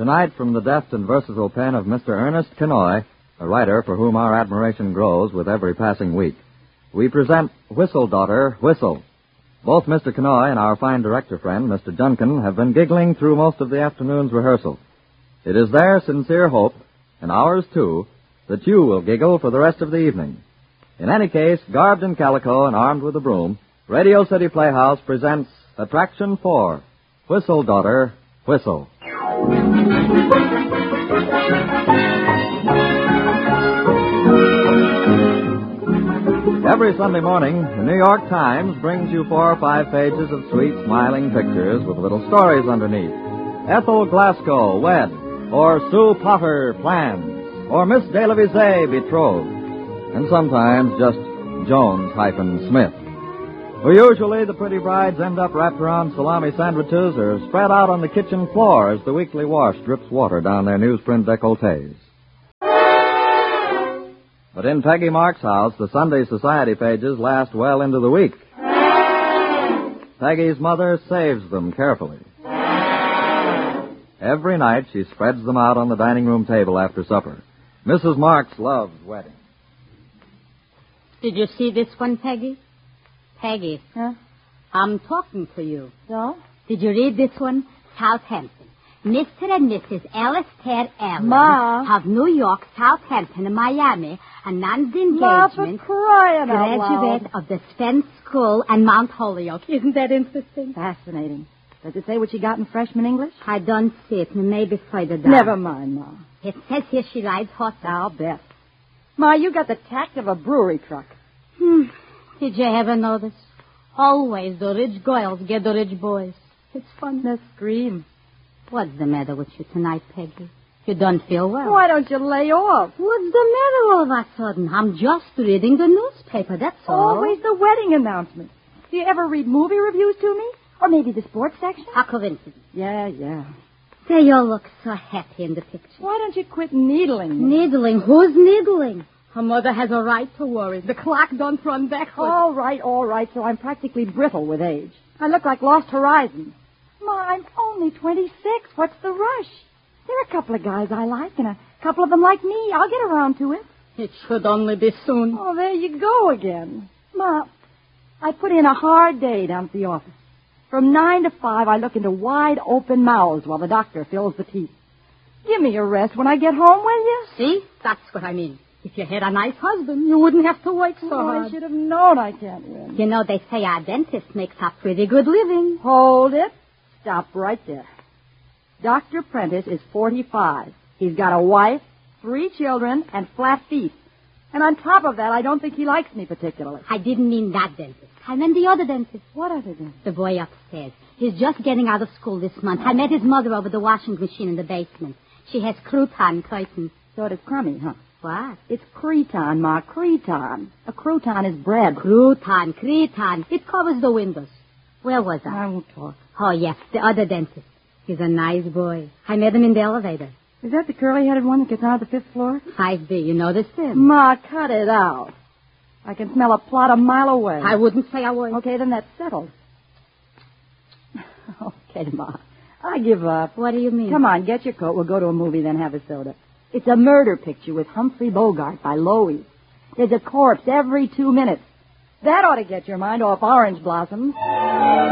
Tonight, from the deft and versatile pen of Mr. Ernest Kenoy, a writer for whom our admiration grows with every passing week, we present Whistle, Daughter, Whistle. Both Mr. Kenoy and our fine director friend, Mr. Junkin, have been giggling through most of the afternoon's rehearsal. It is their sincere hope, and ours too, that you will giggle for the rest of the evening. In any case, garbed in calico and armed with a broom, Radio City Playhouse presents Attraction 4, Whistle, Daughter, Whistle. Every Sunday morning, the New York Times brings you 4 or 5 pages of sweet, smiling pictures with little stories underneath. Ethel Glasgow, wed, or Sue Potter, plans, or Miss De La Visée, betrothed, and sometimes just Jones-Smith. Well, usually the pretty brides end up wrapped around salami sandwiches or spread out on the kitchen floor as the weekly wash drips water down their newsprint décolletés. But in Peggy Mark's house, the Sunday society pages last well into the week. Peggy's mother saves them carefully. Every night she spreads them out on the dining room table after supper. Mrs. Marks loves weddings. Did you see this one, Peggy? Peggy. Huh? I'm talking to you. So? Did you read this one? Southampton. Mr. and Mrs. Alistair Allen Ma. of New York, Southampton, and Miami announced engagement. Ma, for crying out graduate loud. of the Spence School and Mount Holyoke. Isn't that interesting? Fascinating. Does it say what she got in freshman English? I don't see it. Maybe further down. Never mind, Ma. It says here she rides horses. I'll bet. Ma, you got the tact of a brewery truck. Did you ever notice? Always the rich girls get the rich boys. It's fun. The scream. What's the matter with you tonight, Peggy? You don't feel well. Why don't you lay off? What's the matter all of a sudden? I'm just reading the newspaper, that's all. Always the wedding announcement. Do you ever read movie reviews to me? Or maybe the sports section? A coincidence. Yeah. Say, you look so happy in the picture. Why don't you quit needling? Needling? Who's needling? Her mother has a right to worry. The clock don't run backwards. All right. So I'm practically brittle with age. I look like Lost Horizons. Ma, I'm only 26. What's the rush? There are a couple of guys I like, and a couple of them like me. I'll get around to it. It should only be soon. Oh, there you go again. Ma, I put in a hard day down at the office. From 9 to 5, I look into wide open mouths while the doctor fills the teeth. Give me a rest when I get home, will you? See? That's what I mean. If you had a nice husband, you wouldn't have to work so hard. I should have known I can't win. You know, they say our dentist makes a pretty good living. Hold it. Stop right there. Dr. Prentice is 45. He's got a wife, 3 children, and flat feet. And on top of that, I don't think he likes me particularly. I didn't mean that dentist. I meant the other dentist. What other dentist? The boy upstairs. He's just getting out of school this month. I met his mother over the washing machine in the basement. She has crouton curtains. So does Crummy, huh? What? It's creton, Ma, creton. A crouton is bread. Crouton. It covers the windows. Where was I? I won't talk. Oh, yes, the other dentist. He's a nice boy. I met him in the elevator. Is that the curly-headed one that gets out of the 5th floor? 5B, you noticed him? Ma, cut it out. I can smell a plot a mile away. I wouldn't say a word. Okay, then that's settled. Okay, Ma. I give up. What do you mean? Come on, get your coat. We'll go to a movie, then have a soda. It's a murder picture with Humphrey Bogart by Loewy. There's a corpse every 2 minutes. That ought to get your mind off orange blossoms.